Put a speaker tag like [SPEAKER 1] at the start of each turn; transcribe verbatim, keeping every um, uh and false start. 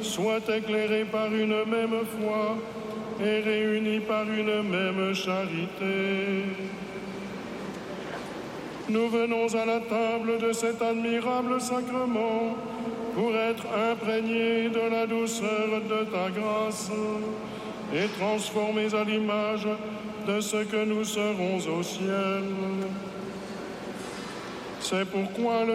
[SPEAKER 1] soient éclairés par une même foi et réunis par une même charité. Nous venons à la table de cet admirable sacrement pour être imprégnés de la douceur de ta grâce et transformés à l'image de ce que nous serons au ciel. C'est pourquoi le